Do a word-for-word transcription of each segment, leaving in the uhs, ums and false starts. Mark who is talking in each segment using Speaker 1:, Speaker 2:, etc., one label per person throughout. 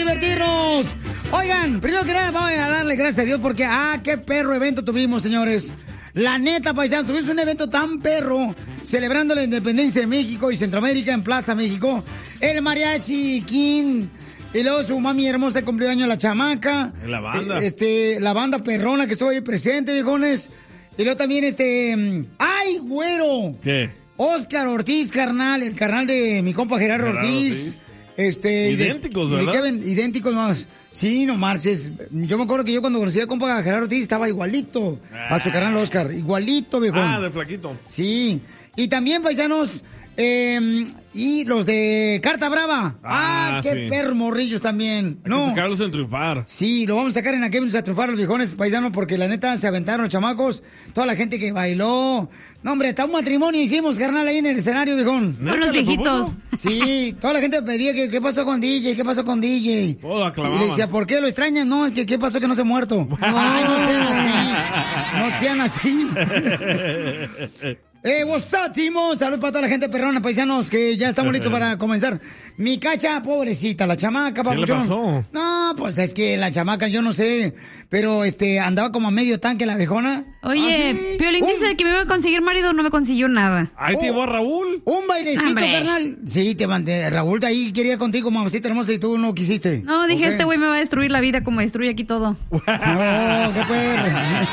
Speaker 1: divertirnos. Oigan, primero que nada, vamos a darle gracias a Dios porque, ah, qué perro evento tuvimos, señores. La neta, paisanos, tuvimos un evento tan perro, celebrando la independencia de México y Centroamérica en Plaza México. El mariachi King, y luego su mami hermosa cumplió año la chamaca.
Speaker 2: La banda.
Speaker 1: Este, la banda perrona que estuvo ahí presente, viejones. Y luego también este, ¡ay, güero!
Speaker 2: ¿Qué?
Speaker 1: Oscar Ortiz, carnal, el carnal de mi compa Gerardo,
Speaker 2: Gerardo
Speaker 1: Ortiz.
Speaker 2: Ortiz.
Speaker 1: Este,
Speaker 2: idénticos,
Speaker 1: y de,
Speaker 2: ¿verdad?
Speaker 1: y de Kevin, idénticos más. Sí, no marches. Yo me acuerdo que yo cuando conocí a compa Gerardo Ortiz estaba igualito a su carnal Oscar. Igualito, viejo.
Speaker 2: Ah, de flaquito.
Speaker 1: Sí. Y también, paisanos, eh, y los de Carta Brava. Ah,
Speaker 2: Ah,
Speaker 1: qué
Speaker 2: sí.
Speaker 1: perro morrillos también.
Speaker 2: Hay
Speaker 1: no.
Speaker 2: que sacarlos en triunfar.
Speaker 1: Sí, lo vamos a sacar en aquel a triunfar los viejones paisanos porque la neta se aventaron los chamacos, toda la gente que bailó. No, hombre, hasta un matrimonio hicimos, carnal, ahí en el escenario, viejón.
Speaker 3: Con los viejitos.
Speaker 1: Sí, toda la gente pedía que qué pasó con D J, qué pasó con D J.
Speaker 2: Todo aclamaban.
Speaker 1: Y le decía, ¿por qué lo extrañan? No, es que qué pasó que no se ha muerto. Ay, no sean así, no sean así. Eh, what's up, Timo? Salud para toda la gente perrona, paisanos, que ya estamos listos para comenzar. Mi cacha, pobrecita, la chamaca,
Speaker 2: ¿Qué le
Speaker 1: papuchón.
Speaker 2: pasó?
Speaker 1: No, pues es que la chamaca, yo no sé, pero este, andaba como a medio tanque la viejona.
Speaker 3: Oye,
Speaker 1: ¿Ah, sí?
Speaker 3: Piolín
Speaker 1: Un-
Speaker 3: dice que me iba a conseguir marido, no me consiguió nada.
Speaker 2: Ahí te llevó a Raúl.
Speaker 1: Un bailecito,
Speaker 3: Hombre.
Speaker 1: carnal. Sí, te mandé. Raúl de ahí quería contigo, mamacita hermosa, y tú no quisiste.
Speaker 3: No, dije,
Speaker 1: Ok.
Speaker 3: este güey me va a destruir la vida como destruye aquí todo.
Speaker 1: No, qué perro.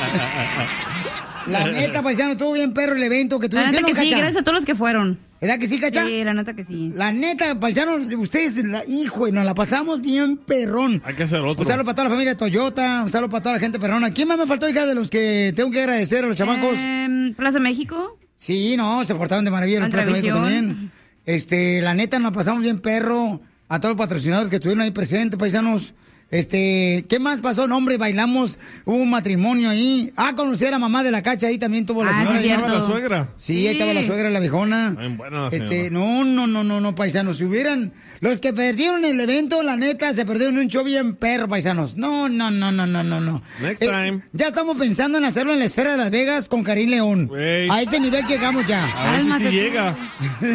Speaker 1: La neta, paisano, estuvo bien perro el evento que
Speaker 3: La
Speaker 1: tuvieron.
Speaker 3: neta que
Speaker 1: ¿no,
Speaker 3: sí,
Speaker 1: Cacha?
Speaker 3: gracias a todos los que fueron.
Speaker 1: ¿Verdad que sí, Cacha?
Speaker 3: Sí, la neta que sí.
Speaker 1: La neta, paisano, ustedes, la, hijo, y nos la pasamos bien perrón.
Speaker 2: Hay que hacer otro.
Speaker 1: Un saludo para toda la familia Toyota, un saludo para toda la gente perrona. ¿Quién más me faltó, hija, de los que tengo que agradecer a los chamacos?
Speaker 3: Em, Plaza México.
Speaker 1: Sí, no, se portaron de maravilla los Plaza México
Speaker 3: Antravisión.
Speaker 1: también. Este, la neta, nos pasamos bien perro. A todos los patrocinadores que estuvieron ahí presentes, paisanos. Este, ¿qué más pasó? No, hombre, bailamos, hubo un matrimonio ahí. Ah, conocí a la mamá de la Cacha, ahí también tuvo la
Speaker 3: Ah,
Speaker 1: señora.
Speaker 3: sí,
Speaker 2: Ahí
Speaker 3: cierto.
Speaker 2: estaba la suegra.
Speaker 1: Sí, ahí estaba la suegra, la viejona.
Speaker 2: Bien buena la
Speaker 1: Este,
Speaker 2: señora.
Speaker 1: no, no, no, no, no, paisanos. Si hubieran, los que perdieron el evento, la neta, se perdieron un show bien perro, paisanos. No, no, no, no, no, no, no.
Speaker 2: Next
Speaker 1: Eh,
Speaker 2: time.
Speaker 1: Ya estamos pensando en hacerlo en la esfera de Las Vegas con Karim León.
Speaker 2: Güey.
Speaker 1: A ese nivel llegamos ya.
Speaker 2: A ver si sí
Speaker 3: Cálmate tú.
Speaker 2: llega.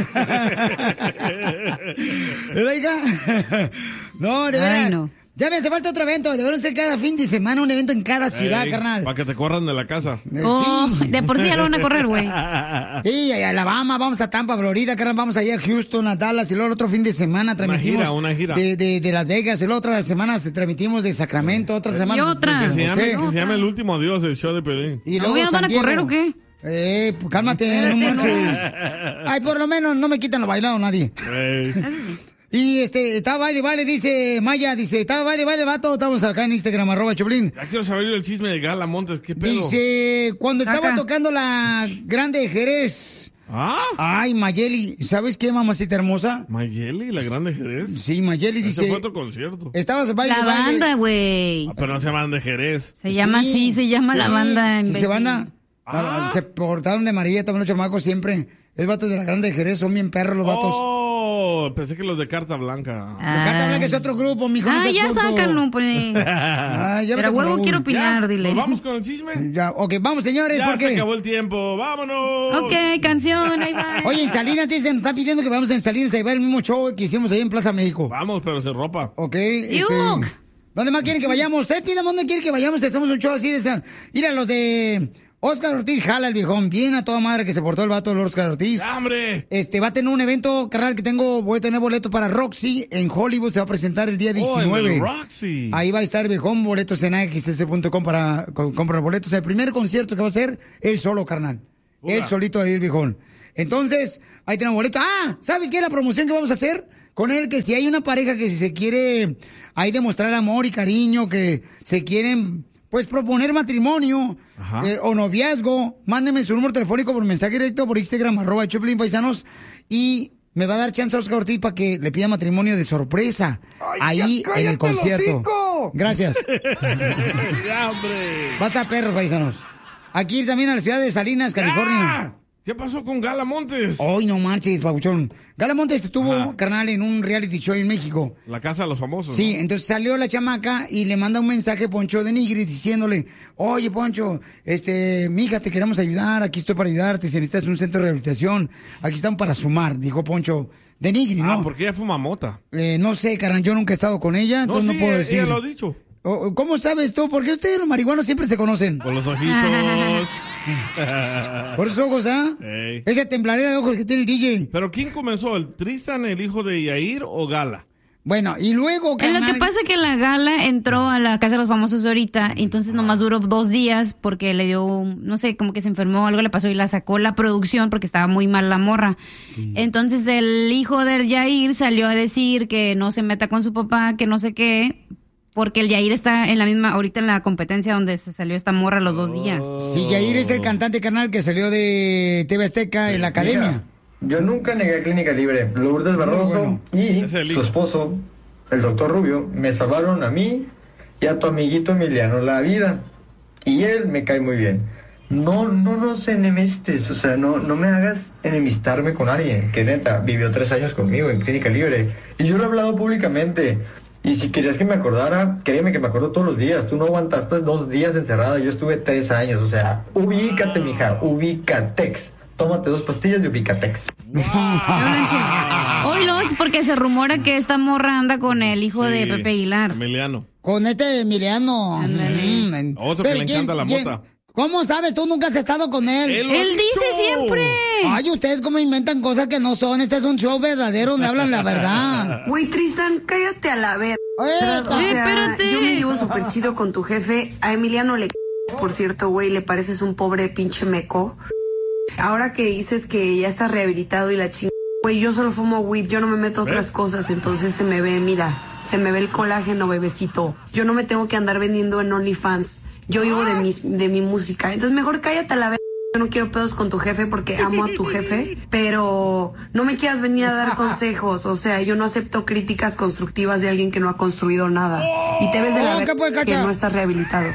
Speaker 1: ¿Verdad, hija? No, de
Speaker 3: Ay,
Speaker 1: veras.
Speaker 3: no.
Speaker 1: Ya me hace falta otro evento. Debería ser cada fin de semana un evento en cada ciudad, carnal.
Speaker 2: Para que te corran de la casa.
Speaker 1: Eh,
Speaker 3: Oh,
Speaker 1: sí.
Speaker 3: de por sí ya lo van a correr, güey.
Speaker 1: Sí, a Alabama, vamos a Tampa, Florida, carnal, vamos allá a Houston, a Dallas, y luego el otro fin de semana transmitimos
Speaker 2: gira, una gira.
Speaker 1: De, de, de Las Vegas, y luego otras semanas transmitimos de Sacramento, otras semanas
Speaker 3: otra.
Speaker 1: de
Speaker 2: Que se,
Speaker 1: San
Speaker 2: llame,
Speaker 1: José.
Speaker 2: que se llame el último adiós del show de Pelín.
Speaker 1: Y
Speaker 3: ¿No
Speaker 1: luego
Speaker 3: ya nos van
Speaker 1: San
Speaker 3: a correr
Speaker 1: Diego.
Speaker 3: o qué?
Speaker 1: Eh, pues cálmate, no marches. Ay, por lo menos no me quitan lo bailado nadie.
Speaker 2: Ey.
Speaker 1: Y este, estaba baile, vale, dice Maya, dice, estaba baile, vale, vato, estamos acá en Instagram, arroba Choplin.
Speaker 2: Ya quiero saber yo el chisme de Gala Montes. ¿Qué pedo?
Speaker 1: Dice, cuando estaba
Speaker 3: Saca.
Speaker 1: tocando la Grande de Jerez.
Speaker 2: ¿Ah?
Speaker 1: Ay, Mayeli, ¿sabes qué, mamacita hermosa?
Speaker 2: Mayeli, la grande Jerez.
Speaker 1: Sí, Mayeli
Speaker 2: Ese
Speaker 1: dice,
Speaker 2: fue otro concierto.
Speaker 1: estabas baile,
Speaker 3: La
Speaker 1: baile.
Speaker 3: banda, güey.
Speaker 2: Ah, pero no se llaman de Jerez.
Speaker 3: Se llama
Speaker 1: Sí.
Speaker 3: así, se llama la
Speaker 1: Sí,
Speaker 3: banda.
Speaker 1: sí,
Speaker 3: imbécil.
Speaker 1: se banda.
Speaker 2: Ah.
Speaker 1: Se portaron de maravilla también los chamacos siempre. Es vatos de la Grande de Jerez, son bien perros los vatos.
Speaker 2: Oh, pensé que los de Carta Blanca.
Speaker 1: De Carta Blanca es otro grupo, mijo. no
Speaker 3: Ah,
Speaker 1: seas
Speaker 3: ya
Speaker 1: tonto.
Speaker 3: sácanlo, pues.
Speaker 1: Ay, ya vete
Speaker 3: Pero
Speaker 1: con
Speaker 3: huevo
Speaker 1: Raúl.
Speaker 3: quiero opinar,
Speaker 2: ¿Ya?
Speaker 3: dile.
Speaker 2: ¿Nos vamos con el chisme?
Speaker 1: Ya, ok, vamos, señores,
Speaker 2: Ya
Speaker 1: ¿por
Speaker 2: se
Speaker 1: qué?
Speaker 2: acabó el tiempo. ¡Vámonos!
Speaker 3: Ok, canción, ahí va.
Speaker 1: Oye, en Salinas te dicen, nos están pidiendo que vamos en Salinas a llevar el mismo show que hicimos ahí en Plaza México.
Speaker 2: Vamos, pero sin ropa.
Speaker 1: Ok. este,
Speaker 3: Yuk.
Speaker 1: ¿Dónde más quieren que vayamos? Ustedes pidan dónde quieren que vayamos. Hacemos un show así de esa. Mira, los de Oscar Ortiz, jala el viejón. Bien a toda madre que se portó el vato del Oscar Ortiz.
Speaker 2: ¡Ya, hombre!
Speaker 1: Este, va a tener un evento, carnal, que tengo, voy a tener boletos para Roxy en Hollywood. Se va a presentar el día
Speaker 2: Oh,
Speaker 1: diecinueve.
Speaker 2: el del Roxy.
Speaker 1: Ahí va a estar el viejón, boletos en A X S punto com para co- comprar boletos. El primer concierto que va a ser él solo, carnal.
Speaker 2: Uga.
Speaker 1: Él solito ahí, el viejón. Entonces, ahí tenemos boletos. Ah, ¿sabes qué es la promoción que vamos a hacer? Con él, que si hay una pareja que si se quiere ahí demostrar amor y cariño, que se quieren, pues, proponer matrimonio eh, o noviazgo, mándenme su número telefónico por mensaje directo por Instagram, arroba Choplin Paisanos, y me va a dar chance a Oscar Ortiz para que le pida matrimonio de sorpresa ahí
Speaker 4: ya
Speaker 1: en el
Speaker 4: cállate el
Speaker 1: concierto.
Speaker 4: hocico.
Speaker 1: Gracias.
Speaker 2: ¡Ya, hombre!
Speaker 1: Va a estar perro, paisanos. Aquí también a la ciudad de Salinas, California.
Speaker 2: ¿Qué pasó con Gala Montes?
Speaker 1: Hoy no marches, papuchón. Gala Montes estuvo,
Speaker 2: Ajá.
Speaker 1: carnal, en un reality show en México.
Speaker 2: La casa de los famosos.
Speaker 1: Sí,
Speaker 2: ¿no?
Speaker 1: entonces salió la chamaca y le manda un mensaje a Poncho de Nigris diciéndole, oye, Poncho, este, mija, te queremos ayudar, aquí estoy para ayudarte, si necesitas un centro de rehabilitación, aquí están para sumar, dijo Poncho de Nigris, ¿no?
Speaker 2: Ah, porque ella fuma mota.
Speaker 1: Eh, no sé, carnal, yo nunca he estado con ella,
Speaker 2: No,
Speaker 1: entonces
Speaker 2: sí,
Speaker 1: no puedo
Speaker 2: ella,
Speaker 1: decir.
Speaker 2: ella lo ha dicho.
Speaker 1: O- ¿Cómo sabes tú? ¿Por qué ustedes los marihuanos siempre se conocen?
Speaker 2: Con los ojitos.
Speaker 1: Por esos ojos, ¿ah?
Speaker 2: Ey.
Speaker 1: Esa tembladera de ojos que tiene el D J.
Speaker 2: ¿Pero quién comenzó? ¿El Tristan, el hijo de Yair o Gala?
Speaker 1: Bueno, y luego,
Speaker 3: En
Speaker 1: carnal...
Speaker 3: lo que pasa es que la Gala entró a la Casa de los Famosos ahorita, entonces nomás duró dos días porque le dio, no sé, como que se enfermó, algo le pasó y la sacó la producción porque estaba muy mal la morra.
Speaker 1: Sí.
Speaker 3: Entonces el hijo del Yair salió a decir que no se meta con su papá, que no sé qué, porque el Yair está en la misma, ahorita en la competencia donde se salió esta morra los dos días.
Speaker 1: Sí, Yair es el cantante, carnal, que salió de T V Azteca en la academia.
Speaker 4: Mira, yo nunca negué a Clínica Libre. Lourdes Barroso
Speaker 1: bueno.
Speaker 4: y
Speaker 2: Es el
Speaker 4: su
Speaker 2: hijo.
Speaker 4: esposo, el doctor Rubio, me salvaron a mí y a tu amiguito Emiliano la vida. Y él me cae muy bien. No, no nos enemistes, o sea, no, no me hagas enemistarme con alguien que neta vivió tres años conmigo en Clínica Libre. Y yo lo he hablado públicamente. Y si querías que me acordara, créeme que me acuerdo todos los días. Tú no aguantaste dos días encerrada, yo estuve tres años. O sea, ubícate, mija, ubicatex. Tómate dos pastillas de ubicatex.
Speaker 3: Hoy lo es porque se rumora que esta morra anda con el hijo de
Speaker 2: Sí,
Speaker 3: Pepe Aguilar.
Speaker 2: Emiliano.
Speaker 1: Con este Emiliano.
Speaker 3: Ándale.
Speaker 1: Mm,
Speaker 2: Otro que
Speaker 1: pero
Speaker 2: le
Speaker 1: ¿quién-
Speaker 2: encanta la
Speaker 1: quién-
Speaker 2: mota.
Speaker 1: ¿Cómo sabes? Tú nunca has estado con él.
Speaker 2: Él lo ha
Speaker 3: Él
Speaker 2: dicho.
Speaker 3: dice siempre.
Speaker 1: Ay, ustedes cómo inventan cosas que no son. Este es un show verdadero donde hablan la verdad.
Speaker 5: Güey, Tristan, cállate a la ver.
Speaker 1: Oye,
Speaker 5: O sea,
Speaker 3: espérate.
Speaker 5: yo me llevo súper chido con tu jefe. A Emiliano le por cierto, güey, le pareces un pobre pinche meco. Ahora que dices que ya estás rehabilitado y la chingada, güey, yo solo fumo weed, yo no me meto a otras
Speaker 2: ¿Ves?
Speaker 5: cosas, entonces se me ve, mira, se me ve el colágeno, bebecito. Yo no me tengo que andar vendiendo en OnlyFans. Yo vivo de, mis, de mi música. Entonces mejor cállate a la vez. Yo no quiero pedos con tu jefe porque amo a tu jefe, pero no me quieras venir a dar consejos. O sea, yo no acepto críticas constructivas de alguien que no ha construido nada. Y te ves de la
Speaker 1: Oh,
Speaker 5: vez
Speaker 1: ¿qué puede,
Speaker 5: que
Speaker 1: Cacha?
Speaker 5: no estás rehabilitado.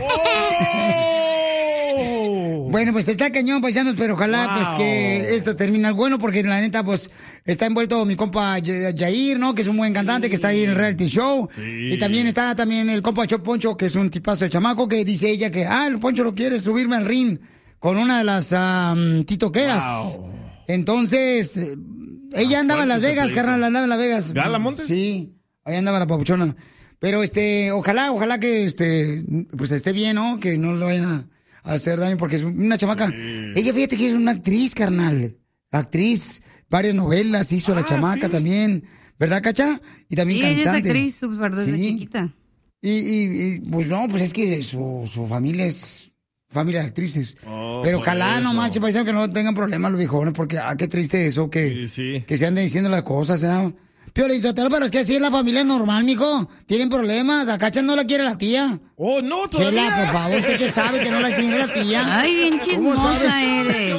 Speaker 1: Bueno, pues está cañón, paisanos, pero ojalá
Speaker 2: Wow.
Speaker 1: pues que esto termine bueno, porque la neta, pues, está envuelto mi compa Ya- Yair, ¿no? Que es un buen cantante, que está ahí en el reality show.
Speaker 2: Sí.
Speaker 1: Y también está también el compa Chop Poncho, que es un tipazo de chamaco, que dice ella que, ah, el Poncho lo quiere subirme al ring con una de las am, titoqueras.
Speaker 2: Wow.
Speaker 1: Entonces, eh, ella andaba en Las
Speaker 2: fuerte
Speaker 1: Vegas,
Speaker 2: este pleito.
Speaker 1: carnal, andaba en Las Vegas.
Speaker 2: ¿Gala Montes?
Speaker 1: Sí, ahí andaba la papuchona. Pero, este, ojalá, ojalá que, este, pues esté bien, ¿no? Que no lo vayan a a hacer daño, porque es una chamaca. Ella, fíjate que es una actriz, carnal. Actriz, varias novelas hizo la
Speaker 2: Ah,
Speaker 1: chamaca
Speaker 2: sí.
Speaker 1: también. ¿Verdad, Cacha? Y también
Speaker 3: Sí, ella es
Speaker 1: cantante.
Speaker 3: actriz súper desde
Speaker 1: Sí.
Speaker 3: chiquita.
Speaker 1: Y, y, y, pues no, pues es que su, su familia es familia de actrices.
Speaker 2: Oh,
Speaker 1: Pero
Speaker 2: por
Speaker 1: ojalá, no
Speaker 2: eso.
Speaker 1: manches, paisano, que no tengan problemas los viejones, porque, ah, qué triste eso, que,
Speaker 2: Sí, sí.
Speaker 1: que se anden diciendo las cosas, ¿eh? Piolizotelo, pero es que así es la familia normal, mijo. Tienen problemas. A Cacha no la quiere la tía.
Speaker 2: Oh, no,
Speaker 1: Chela,
Speaker 2: todavía.
Speaker 1: por favor, ¿usted qué sabe que no la tiene la tía?
Speaker 3: Ay, bien
Speaker 1: ¿Cómo sabes?
Speaker 3: chismosa eres.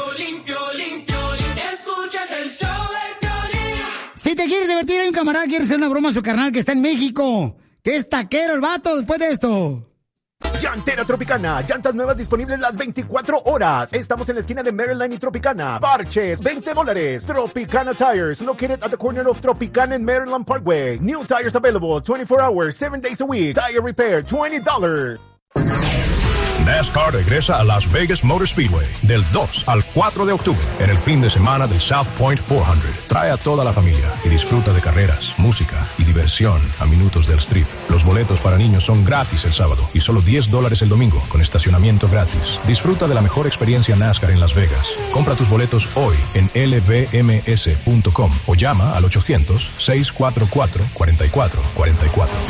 Speaker 1: Si te quieres divertir, hay un camarada que quiere hacer una broma a su carnal que está en México. Que es taquero el vato después de esto.
Speaker 6: Llantera Tropicana, llantas nuevas disponibles las veinticuatro horas. Estamos en la esquina de Maryland y Tropicana. Parches, veinte dólares. Tropicana Tires, located at the corner of Tropicana and Maryland Parkway. New tires available twenty-four hours, seven days a week. Tire repair, twenty dollars.
Speaker 7: NASCAR regresa a Las Vegas Motor Speedway del dos al cuatro de octubre en el fin de semana del South Point cuatrocientos. Trae a toda la familia y disfruta de carreras, música y diversión a minutos del strip. Los boletos para niños son gratis el sábado y solo diez dólares el domingo con estacionamiento gratis. Disfruta de la mejor experiencia NASCAR en Las Vegas. Compra tus boletos hoy en L V M S punto com o llama al ochocientos, seiscientos cuarenta y cuatro, cuarenta y cuatro cuarenta y cuatro.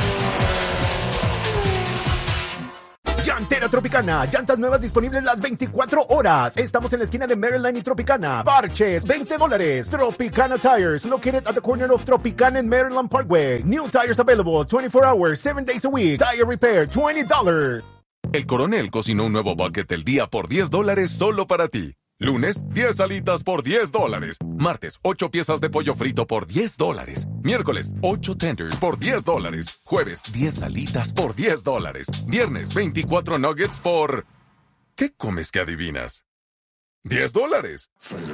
Speaker 6: Llantera Tropicana, llantas nuevas disponibles las veinticuatro horas. Estamos en la esquina de Maryland y Tropicana. Parches, veinte dólares. Tropicana Tires, located at the corner of Tropicana and Maryland Parkway. New tires available twenty-four hours, seven days a week. Tire repair, twenty dollars.
Speaker 8: El Coronel cocinó un nuevo bucket del día por diez dólares solo para ti. Lunes, diez alitas por diez dólares. Martes, ocho piezas de pollo frito por diez dólares. Miércoles, ocho tenders por diez dólares. Jueves, diez alitas por diez dólares. Viernes, veinticuatro nuggets por... ¿Qué comes que adivinas? diez dólares.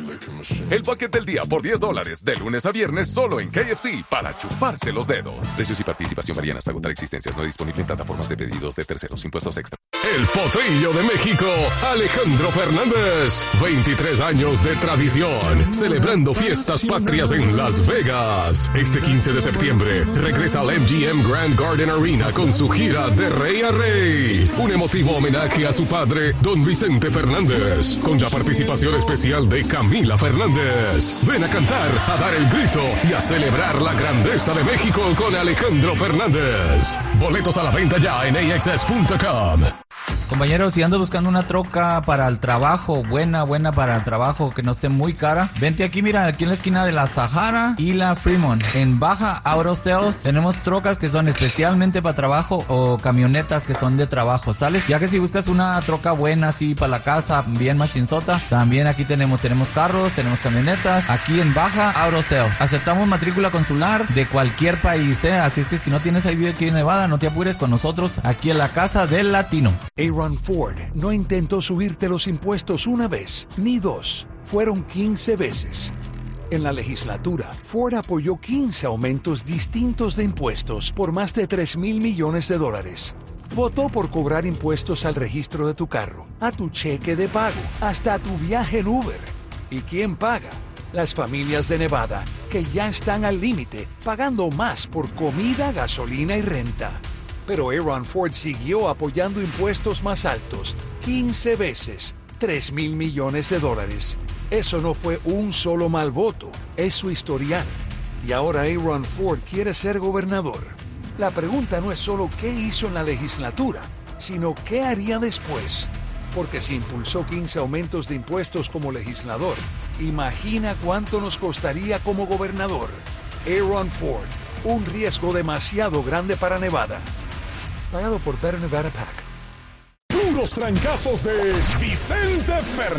Speaker 8: El paquete del día por diez dólares, de lunes a viernes, solo en K F C, para chuparse los dedos. Precios y participación varían hasta agotar existencias. No disponible en plataformas de pedidos de terceros. Impuestos extra.
Speaker 9: El Potrillo de México, Alejandro Fernández. veintitrés años de tradición, celebrando fiestas patrias en Las Vegas. Este quince de septiembre, regresa al M G M Grand Garden Arena con su gira de rey a rey. Un emotivo homenaje a su padre, don Vicente Fernández, con la participación especial de Camila Fernández. Ven a cantar, a dar el grito y a celebrar la grandeza de México con Alejandro Fernández. Boletos a la venta ya en A X S punto com.
Speaker 10: Compañeros, si andas buscando una troca para el trabajo, buena, buena para el trabajo, que no esté muy cara, vente aquí, mira, aquí en la esquina de la Sahara y la Fremont. En Baja Auto Sales tenemos trocas que son especialmente para trabajo o camionetas que son de trabajo, ¿sales? Ya que si buscas una troca buena así para la casa, bien machinzota, también aquí tenemos, tenemos carros, tenemos camionetas, aquí en Baja Auto Sales. Aceptamos matrícula consular de cualquier país, ¿eh? Así es que si no tienes I D aquí en Nevada, no te apures con nosotros aquí en la casa del latino.
Speaker 11: Aaron Ford no intentó subirte los impuestos una vez, ni dos, fueron quince veces. En la legislatura, Ford apoyó quince aumentos distintos de impuestos por más de tres mil millones de dólares. Votó por cobrar impuestos al registro de tu carro, a tu cheque de pago, hasta a tu viaje en Uber. ¿Y quién paga? Las familias de Nevada, que ya están al límite, pagando más por comida, gasolina y renta. Pero Aaron Ford siguió apoyando impuestos más altos, quince veces, tres mil millones de dólares. Eso no fue un solo mal voto, es su historial. Y ahora Aaron Ford quiere ser gobernador. La pregunta no es solo qué hizo en la legislatura, sino qué haría después. Porque si impulsó quince aumentos de impuestos como legislador, imagina cuánto nos costaría como gobernador. Aaron Ford, un riesgo demasiado grande para Nevada. Pagado por Better Nevada Pack.
Speaker 9: Puros trancazos de Vicente Fernández.